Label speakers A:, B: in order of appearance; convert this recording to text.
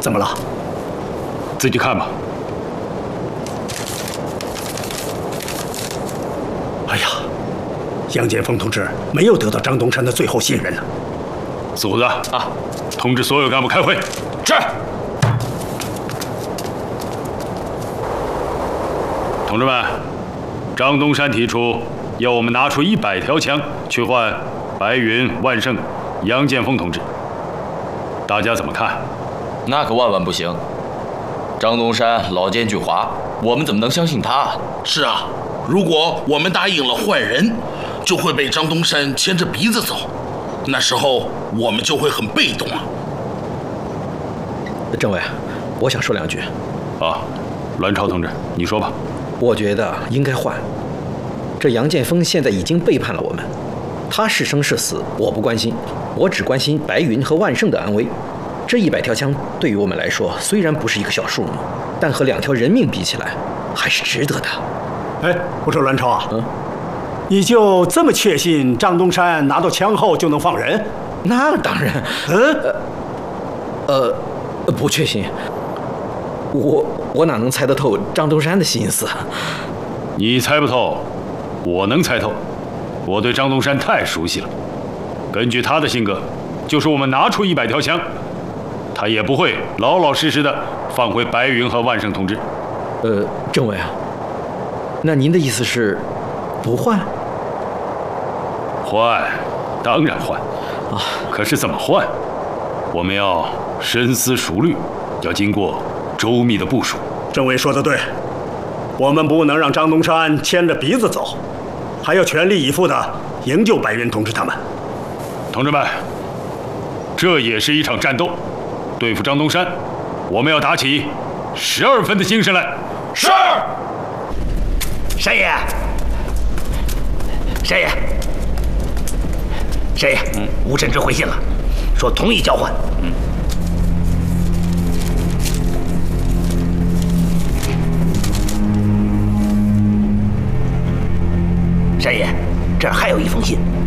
A: 怎么了？
B: 自己看吧。
A: 哎呀，杨建锋同志没有得到张东山的最后信任了。
B: 四虎子啊，通知所有干部开会。
C: 是。
B: 同志们，张东山提出要我们拿出100条枪去换白云、万胜、杨建锋同志，大家怎么看？
C: 那可万万不行。张东山老奸巨猾，我们怎么能相信他？
D: 是啊，如果我们答应了换人，就会被张东山牵着鼻子走，那时候我们就会很被动啊。
E: 政委，我想说2句。
B: 啊，栾超同志，你说吧。
E: 我觉得应该换。这杨建锋现在已经背叛了我们，他是生是死我不关心，我只关心白云和万胜的安危。这100条枪对于我们来说虽然不是一个小数目，但和2条人命比起来，还是值得的。
A: 哎，我说栾超啊，你就这么确信张东山拿到枪后就能放人？
E: 那当然。不确信。我哪能猜得透张东山的心思？
B: 你猜不透，我能猜透。我对张东山太熟悉了，根据他的性格，就是我们拿出100条枪，他也不会老老实实的放回白云和万胜同志。
E: 政委啊，那您的意思是不换？
B: 换，当然换
E: 啊！
B: 可是怎么换？我们要深思熟虑，要经过周密的部署。
A: 政委说得对，我们不能让张东山牵着鼻子走，还要全力以赴地营救白云同志他们。
B: 同志们，这也是一场战斗，对付张东山，我们要打起12分的精神来。
D: 是。
F: 山爷，山爷，山爷，吴慎之回信了，说同意交换。山爷，这儿还有一封信。